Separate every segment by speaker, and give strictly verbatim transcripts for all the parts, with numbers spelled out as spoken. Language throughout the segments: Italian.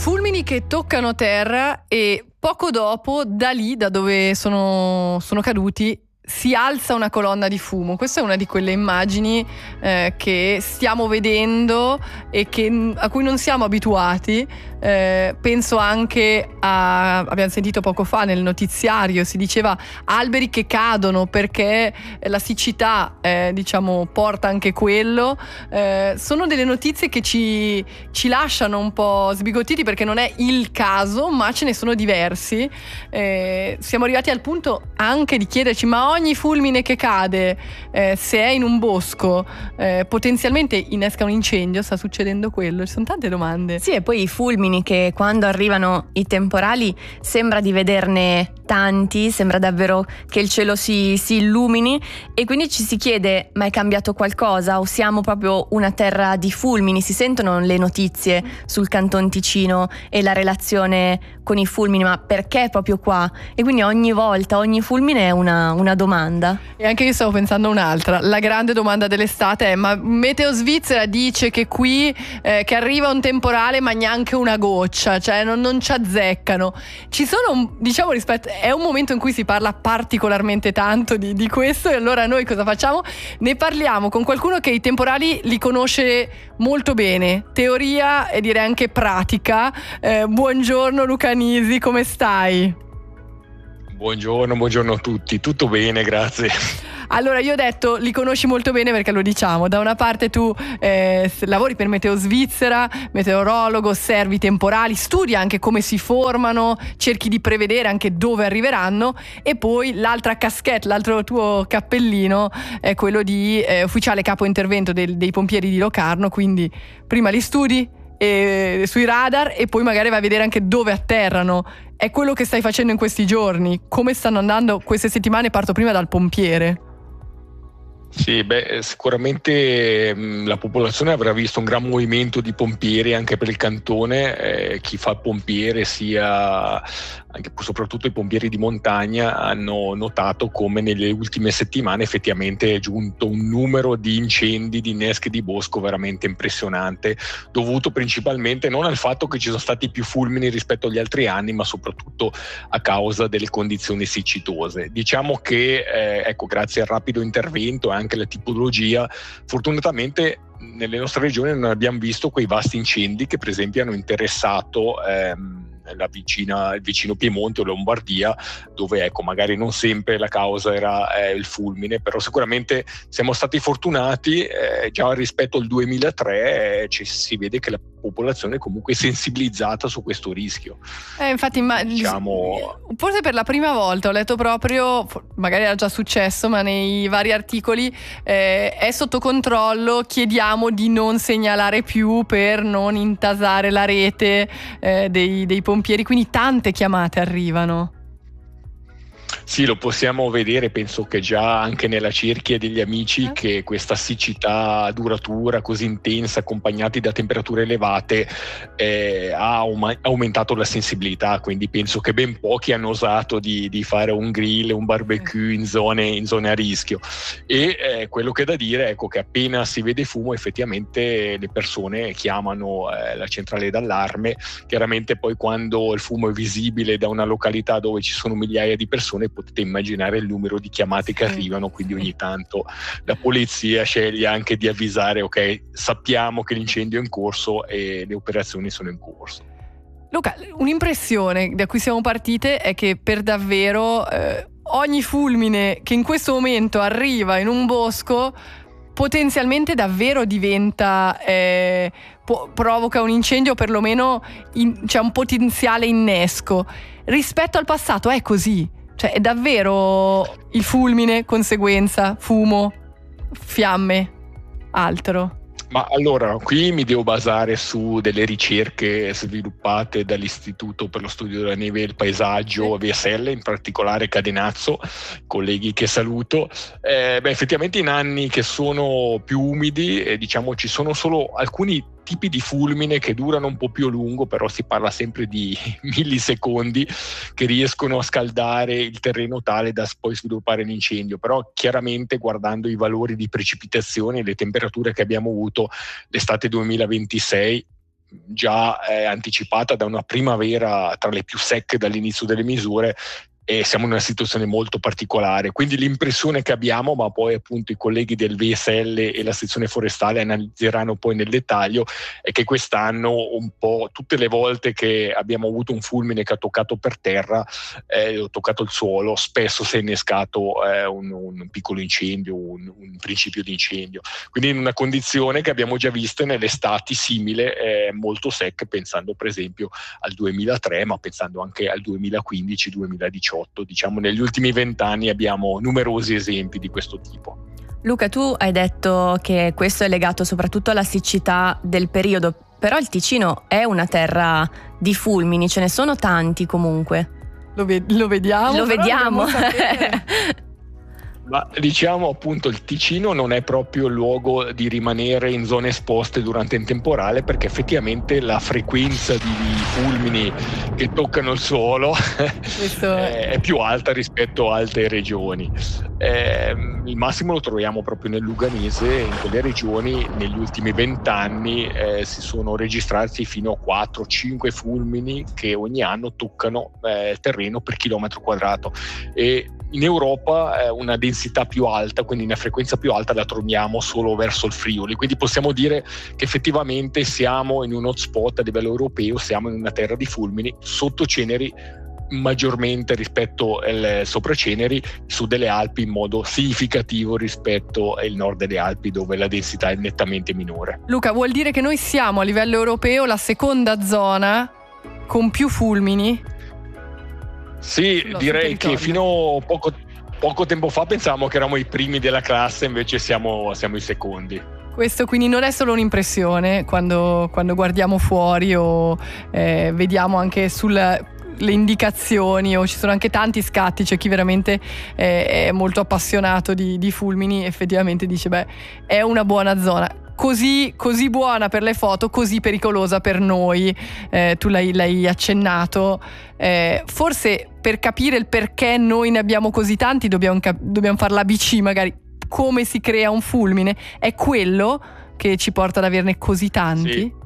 Speaker 1: Fulmini che toccano terra e poco dopo, da lì, da dove sono, sono caduti, si alza una colonna di fumo. Questa è una di quelle immagini eh, che stiamo vedendo e che, a cui non siamo abituati. Eh, penso anche a, abbiamo sentito poco fa nel notiziario, si diceva alberi che cadono perché la siccità eh, diciamo porta anche quello. Eh, sono delle notizie che ci, ci lasciano un po' sbigottiti, perché non è il caso, ma ce ne sono diversi. Eh, siamo arrivati al punto anche di chiederci: ma ogni fulmine che cade, eh, se è in un bosco, eh, potenzialmente innesca un incendio? Sta succedendo quello? Ci sono tante domande.
Speaker 2: Sì, e poi i fulmini che quando arrivano i temporali sembra di vederne tanti, sembra davvero che il cielo si, si illumini, e quindi ci si chiede: ma è cambiato qualcosa o siamo proprio una terra di fulmini? Si sentono le notizie sul Canton Ticino e la relazione con i fulmini, ma perché proprio qua? E quindi ogni volta, ogni fulmine è una, una domanda.
Speaker 1: E anche io stavo pensando a un'altra. La grande domanda dell'estate è: ma Meteo Svizzera dice che qui eh, che arriva un temporale ma neanche una goccia, cioè non, non ci azzeccano. Ci sono, diciamo, rispetto, è un momento in cui si parla particolarmente tanto di, di questo, e allora noi cosa facciamo? Ne parliamo con qualcuno che i temporali li conosce molto bene, teoria e direi anche pratica. Eh, buongiorno Luca Nisi, come stai?
Speaker 3: Buongiorno, buongiorno a tutti, tutto bene, grazie.
Speaker 1: Allora, io ho detto li conosci molto bene perché lo diciamo: da una parte tu eh, lavori per Meteo Svizzera, meteorologo, osservi i temporali, studi anche come si formano, cerchi di prevedere anche dove arriveranno, e poi l'altra casquette, l'altro tuo cappellino è quello di eh, ufficiale capo intervento del, dei pompieri di Locarno, quindi prima li studi e, sui radar, e poi magari vai a vedere anche dove atterrano. È quello che stai facendo in questi giorni? Come stanno andando queste settimane? Parto prima dal pompiere.
Speaker 3: Sì, beh, sicuramente mh, la popolazione avrà visto un gran movimento di pompieri anche per il cantone. Eh, chi fa il pompiere, sia anche soprattutto i pompieri di montagna, hanno notato come nelle ultime settimane effettivamente è giunto un numero di incendi, di inneschi di bosco veramente impressionante, dovuto principalmente non al fatto che ci sono stati più fulmini rispetto agli altri anni, ma soprattutto a causa delle condizioni siccitose. Diciamo che eh, ecco, grazie al rapido intervento e anche alla tipologia, fortunatamente nelle nostre regioni non abbiamo visto quei vasti incendi che per esempio hanno interessato ehm, la vicina, il vicino Piemonte o Lombardia, dove ecco magari non sempre la causa era eh, il fulmine, però sicuramente siamo stati fortunati. Eh, già rispetto al duemilatré eh, ci si vede che la popolazione è comunque sensibilizzata su questo rischio.
Speaker 1: Eh, infatti, ma
Speaker 3: diciamo,
Speaker 1: forse per la prima volta ho letto proprio, magari era già successo, ma nei vari articoli eh, è sotto controllo, chiediamo di non segnalare più per non intasare la rete eh, dei, dei pompieri, quindi tante chiamate arrivano.
Speaker 3: Sì, lo possiamo vedere, penso che già anche nella cerchia degli amici, eh? che questa siccità duratura, così intensa, accompagnati da temperature elevate, eh, ha aum- aumentato la sensibilità, quindi penso che ben pochi hanno osato di, di fare un grill, un barbecue in zone, in zone a rischio. E eh, quello che è da dire, ecco, che appena si vede fumo effettivamente le persone chiamano eh, la centrale d'allarme. Chiaramente poi quando il fumo è visibile da una località dove ci sono migliaia di persone, potete immaginare il numero di chiamate che arrivano, quindi ogni tanto la polizia sceglie anche di avvisare: ok, sappiamo che l'incendio è in corso e le operazioni sono in corso.
Speaker 1: Luca, un'impressione da cui siamo partite è che per davvero eh, ogni fulmine che in questo momento arriva in un bosco potenzialmente davvero diventa eh, po- provoca un incendio, o perlomeno in, c'è un potenziale innesco. Rispetto al passato è così? Cioè è davvero il fulmine, conseguenza, fumo, fiamme, altro?
Speaker 3: Ma allora, qui mi devo basare su delle ricerche sviluppate dall'Istituto per lo Studio della Neve e il Paesaggio V S L, in particolare Cadenazzo, colleghi che saluto. Eh, beh, effettivamente in anni che sono più umidi, eh, diciamo, ci sono solo alcuni tipi di fulmine che durano un po' più a lungo, però si parla sempre di millisecondi, che riescono a scaldare il terreno tale da poi sviluppare l'incendio. Però chiaramente, guardando i valori di precipitazione e le temperature che abbiamo avuto l'estate duemilaventisei, già eh, anticipata da una primavera tra le più secche dall'inizio delle misure, e siamo in una situazione molto particolare. Quindi l'impressione che abbiamo, ma poi appunto i colleghi del V S L e la sezione forestale analizzeranno poi nel dettaglio, è che quest'anno un po' tutte le volte che abbiamo avuto un fulmine che ha toccato per terra, eh, ha toccato il suolo, spesso si è innescato eh, un, un piccolo incendio, un, un principio di incendio. Quindi in una condizione che abbiamo già visto nelle estati simile, eh, molto secche, pensando per esempio al duemilatré, ma pensando anche al duemilaquindici duemiladiciotto. Diciamo negli ultimi vent'anni abbiamo numerosi esempi di questo tipo.
Speaker 2: Luca, tu hai detto che questo è legato soprattutto alla siccità del periodo, però il Ticino è una terra di fulmini, ce ne sono tanti comunque.
Speaker 1: Lo, ve- lo vediamo.
Speaker 2: Lo vediamo.
Speaker 3: Ma diciamo appunto il Ticino non è proprio il luogo di rimanere in zone esposte durante il temporale, perché effettivamente la frequenza di fulmini che toccano il suolo è, è più alta rispetto a altre regioni. Eh, il massimo lo troviamo proprio nel Luganese. In quelle regioni negli ultimi vent'anni eh, si sono registrati fino a quattro cinque fulmini che ogni anno toccano eh, il terreno per chilometro quadrato, e in Europa eh, una densità più alta, quindi una frequenza più alta, la troviamo solo verso il Friuli. Quindi possiamo dire che effettivamente siamo in un hotspot a livello europeo, siamo in una terra di fulmini, sotto Ceneri maggiormente rispetto al sopraceneri, su delle Alpi in modo significativo rispetto al nord delle Alpi, dove la densità è nettamente minore.
Speaker 1: Luca, vuol dire che noi siamo a livello europeo la seconda zona con più fulmini?
Speaker 3: Sì, direi che fino a poco, poco tempo fa pensavamo che eravamo i primi della classe, invece siamo, siamo i secondi.
Speaker 1: Questo quindi non è solo un'impressione quando, quando guardiamo fuori o eh, vediamo anche sulle le indicazioni, o ci sono anche tanti scatti, c'è chi veramente è, è molto appassionato di, di fulmini, effettivamente dice beh, è una buona zona. Così, così buona per le foto, così pericolosa per noi. Eh, tu l'hai, l'hai accennato. Eh, forse per capire il perché noi ne abbiamo così tanti dobbiamo, cap- dobbiamo fare l'A B C, magari come si crea un fulmine. È quello che ci porta ad averne così tanti?
Speaker 3: Sì.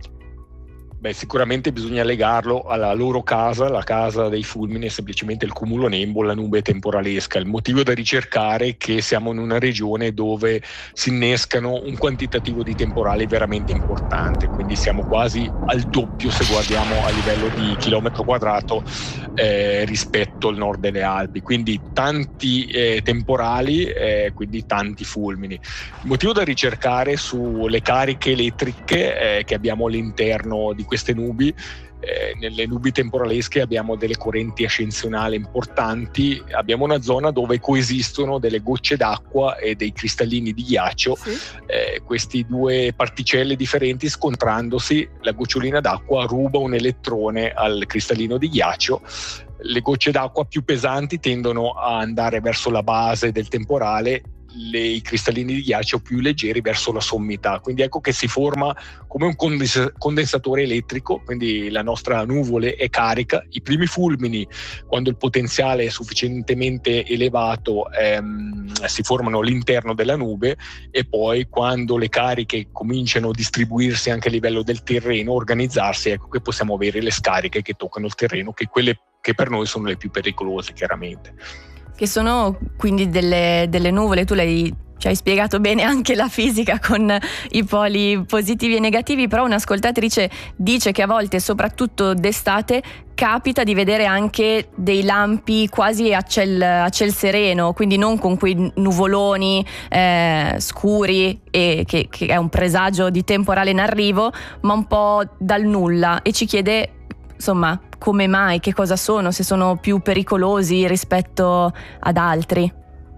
Speaker 3: Beh, sicuramente bisogna legarlo alla loro casa. La casa dei fulmini è semplicemente il cumulo nembo, la nube temporalesca. Il motivo da ricercare è che siamo in una regione dove si innescano un quantitativo di temporali veramente importante, quindi siamo quasi al doppio se guardiamo a livello di chilometro quadrato eh, rispetto al nord delle Alpi, quindi tanti eh, temporali, eh, quindi tanti fulmini. Il motivo da ricercare sulle cariche elettriche eh, che abbiamo all'interno di queste nubi. Eh, nelle nubi temporalesche abbiamo delle correnti ascensionali importanti, abbiamo una zona dove coesistono delle gocce d'acqua e dei cristallini di ghiaccio. Sì. Eh, questi due particelle differenti scontrandosi, la gocciolina d'acqua ruba un elettrone al cristallino di ghiaccio. Le gocce d'acqua più pesanti tendono a andare verso la base del temporale, le, i cristallini di ghiaccio più leggeri verso la sommità, quindi ecco che si forma come un condens- condensatore elettrico, quindi la nostra nuvole è carica. I primi fulmini, quando il potenziale è sufficientemente elevato, ehm, si formano all'interno della nube, e poi quando le cariche cominciano a distribuirsi anche a livello del terreno, organizzarsi, ecco che possiamo avere le scariche che toccano il terreno, che quelle che per noi sono le più pericolose, chiaramente.
Speaker 2: Che sono quindi delle, delle nuvole, tu l'hai, ci hai spiegato bene anche la fisica con i poli positivi e negativi, però un'ascoltatrice dice che a volte, soprattutto d'estate, capita di vedere anche dei lampi quasi a ciel, a ciel sereno, quindi non con quei nuvoloni eh, scuri, e che, che è un presagio di temporale in arrivo, ma un po' dal nulla, e ci chiede insomma come mai, che cosa sono, se sono più pericolosi rispetto ad altri.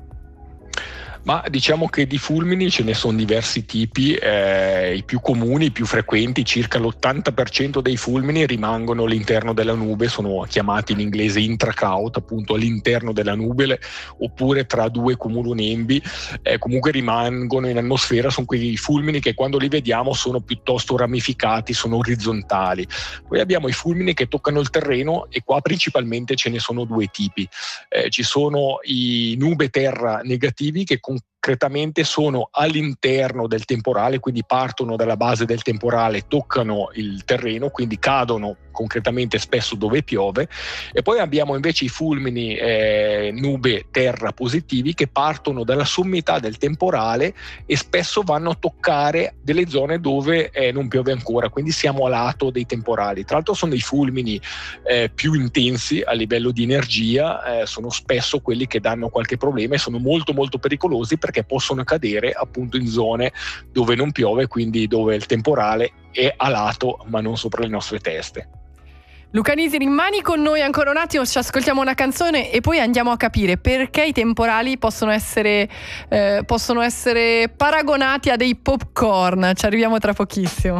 Speaker 3: Ma diciamo che di fulmini ce ne sono diversi tipi, eh, i più comuni, i più frequenti, circa l'ottanta per cento dei fulmini rimangono all'interno della nube, sono chiamati in inglese intracloud, appunto all'interno della nube, oppure tra due cumulonembi, eh, comunque rimangono in atmosfera. Sono quei fulmini che quando li vediamo sono piuttosto ramificati, sono orizzontali. Poi abbiamo i fulmini che toccano il terreno, e qua principalmente ce ne sono due tipi. Eh, ci sono i nube terra negativi che concretamente sono all'interno del temporale, quindi partono dalla base del temporale, toccano il terreno, quindi cadono concretamente spesso dove piove, e poi abbiamo invece i fulmini eh, nube terra positivi che partono dalla sommità del temporale e spesso vanno a toccare delle zone dove eh, non piove ancora, quindi siamo a lato dei temporali. Tra l'altro sono i fulmini eh, più intensi a livello di energia, eh, sono spesso quelli che danno qualche problema e sono molto molto pericolosi perché possono cadere appunto in zone dove non piove, quindi dove il temporale è a lato ma non sopra le nostre teste.
Speaker 1: Luca Nisi, rimani con noi ancora un attimo, ci ascoltiamo una canzone e poi andiamo a capire perché i temporali possono essere, eh, possono essere paragonati a dei popcorn. Ci arriviamo tra pochissimo.